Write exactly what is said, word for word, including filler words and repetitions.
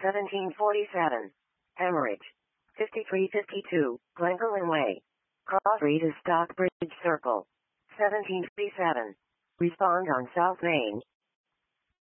seventeen forty-seven. Hemorrhage. fifty-three fifty-two, Glencoe Way. Cross Street is Stockbridge Circle. seventeen fifty-seven. Respond on South Main.